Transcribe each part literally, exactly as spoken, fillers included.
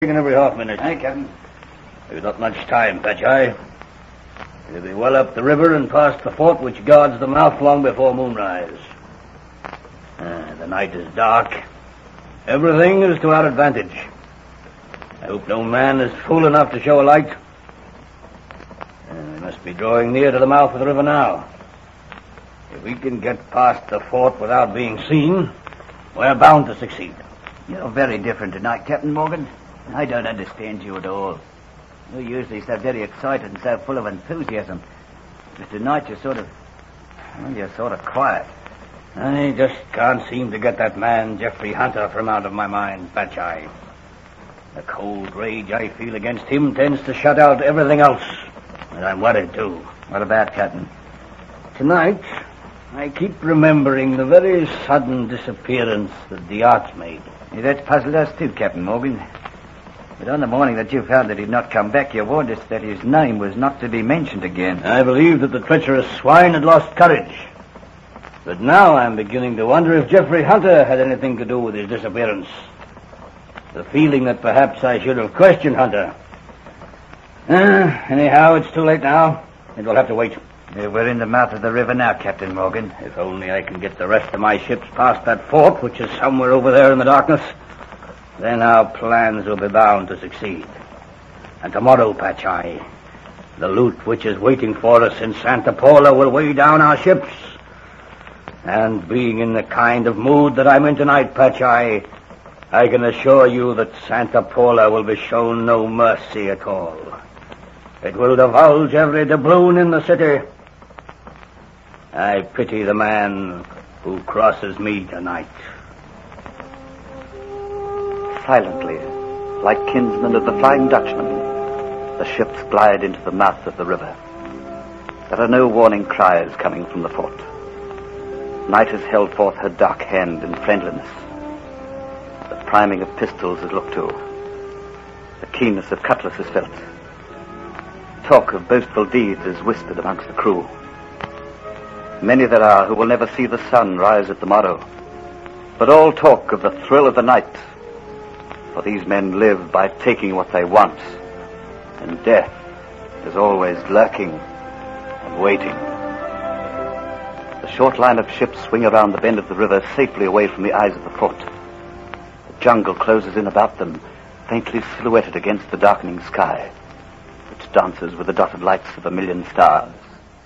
Every half minute. Aye, Captain. There's not much time, Patchai. We'll be well up the river and past the fort which guards the mouth long before moonrise. Uh, the night is dark. Everything is to our advantage. I hope no man is fool enough to show a light. Uh, we must be drawing near to the mouth of the river now. If we can get past the fort without being seen, we're bound to succeed. You're very different tonight, Captain Morgan. I don't understand you at all. You're usually so very excited and so full of enthusiasm. But tonight you're sort of... Well, you're sort of quiet. I just can't seem to get that man, Jeffrey Hunter, from out of my mind, Patchai. The cold rage I feel against him tends to shut out everything else. And I'm worried, too. What about, Captain? Tonight, I keep remembering the very sudden disappearance that the Arch made. Yeah, that's puzzled us, too, Captain Morgan. But on the morning that you found that he'd not come back, you warned us that his name was not to be mentioned again. I believed that the treacherous swine had lost courage. But now I'm beginning to wonder if Jeffrey Hunter had anything to do with his disappearance. The feeling that perhaps I should have questioned Hunter. Uh, anyhow, it's too late now. It will have to wait. Yeah, we're in the mouth of the river now, Captain Morgan. If only I can get the rest of my ships past that fort, which is somewhere over there in the darkness, then our plans will be bound to succeed. And tomorrow, Patchai, the loot which is waiting for us in Santa Paula will weigh down our ships. And being in the kind of mood that I'm in tonight, Patchai, I can assure you that Santa Paula will be shown no mercy at all. It will divulge every doubloon in the city. I pity the man who crosses me tonight. Silently, like kinsmen of the Flying Dutchman, the ships glide into the mouth of the river. There are no warning cries coming from the fort. Night has held forth her dark hand in friendliness. The priming of pistols is looked to. The keenness of cutlass is felt. Talk of boastful deeds is whispered amongst the crew. Many there are who will never see the sun rise at the morrow, but all talk of the thrill of the night, for these men live by taking what they want, and death is always lurking and waiting. The short line of ships swing around the bend of the river, safely away from the eyes of the fort. The jungle closes in about them, faintly silhouetted against the darkening sky, which dances with the dotted lights of a million stars.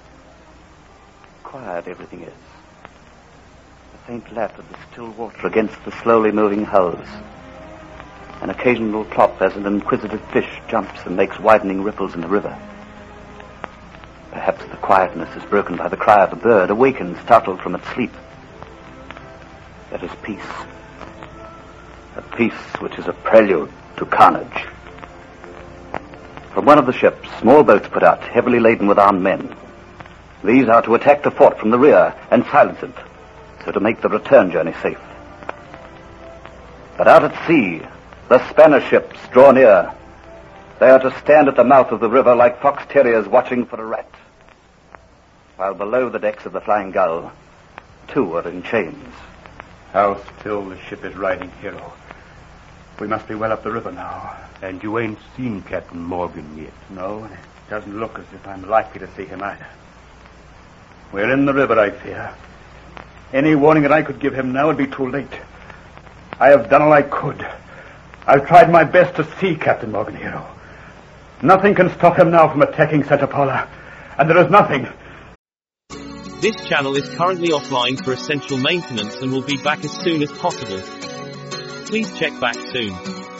Quiet everything is. The faint lap of the still water against the slowly moving hulls. An occasional plop as an inquisitive fish jumps and makes widening ripples in the river. Perhaps the quietness is broken by the cry of a bird, awakened, startled from its sleep. There is peace. A peace which is a prelude to carnage. From one of the ships, small boats put out, heavily laden with armed men. These are to attack the fort from the rear and silence it, so to make the return journey safe. But out at sea, the Spanish ships draw near. They are to stand at the mouth of the river like fox terriers watching for a rat. While below the decks of the Flying Gull, two are in chains. How still the ship is riding, Hero. We must be well up the river now. And you ain't seen Captain Morgan yet? No, and it doesn't look as if I'm likely to see him either. We're in the river, I fear. Any warning that I could give him now would be too late. I have done all I could. I've tried my best to see Captain Morgan, Hero. Nothing can stop him now from attacking Santa Paula. And there is nothing. This channel is currently offline for essential maintenance and will be back as soon as possible. Please check back soon.